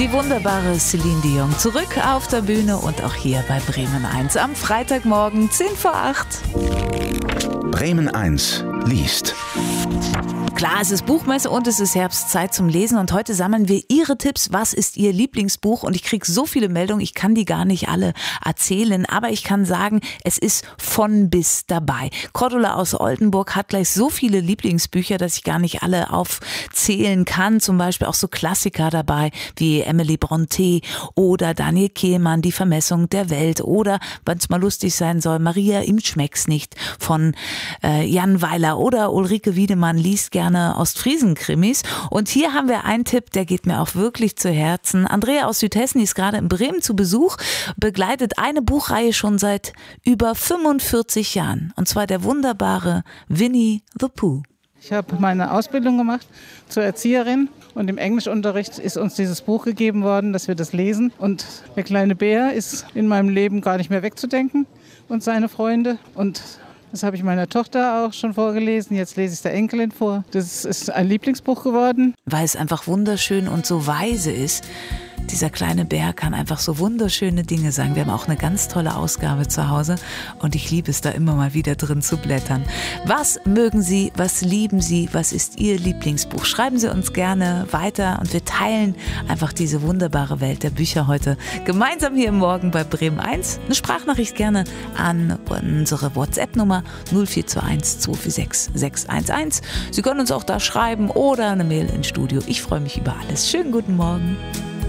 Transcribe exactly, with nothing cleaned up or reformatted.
Die wunderbare Celine Dion zurück auf der Bühne und auch hier bei Bremen eins am Freitagmorgen zehn vor acht. Bremen eins liest. Klar, es ist Buchmesse und es ist Herbstzeit zum Lesen und heute sammeln wir Ihre Tipps. Was ist Ihr Lieblingsbuch? Und ich kriege so viele Meldungen, ich kann die gar nicht alle erzählen, aber ich kann sagen, es ist von bis dabei. Cordula aus Oldenburg hat gleich so viele Lieblingsbücher, dass ich gar nicht alle aufzählen kann. Zum Beispiel auch so Klassiker dabei wie Emily Brontë oder Daniel Kehlmann, Die Vermessung der Welt oder, wenn es mal lustig sein soll, Maria, ihm schmeckt's nicht von äh, Jan Weiler oder Ulrike Wiedemann liest gerne Ostfriesen-Krimis. Und hier haben wir einen Tipp, der geht mir auch wirklich zu Herzen. Andrea aus Südhessen, die ist gerade in Bremen zu Besuch, begleitet eine Buchreihe schon seit über fünfundvierzig Jahren. Und zwar der wunderbare Winnie the Pooh. Ich habe meine Ausbildung gemacht zur Erzieherin und im Englischunterricht ist uns dieses Buch gegeben worden, dass wir das lesen. Und der kleine Bär ist in meinem Leben gar nicht mehr wegzudenken und seine Freunde. Und das habe ich meiner Tochter auch schon vorgelesen. Jetzt lese ich es der Enkelin vor. Das ist ein Lieblingsbuch geworden. Weil es einfach wunderschön und so weise ist. Dieser kleine Bär kann einfach so wunderschöne Dinge sagen. Wir haben auch eine ganz tolle Ausgabe zu Hause und ich liebe es, da immer mal wieder drin zu blättern. Was mögen Sie, was lieben Sie, was ist Ihr Lieblingsbuch? Schreiben Sie uns gerne weiter und wir teilen einfach diese wunderbare Welt der Bücher heute gemeinsam hier im Morgen bei Bremen eins. Eine Sprachnachricht gerne an unsere WhatsApp-Nummer null vier zwei eins zwei vier sechs sechs eins eins. Sie können uns auch da schreiben oder eine Mail ins Studio. Ich freue mich über alles. Schönen guten Morgen.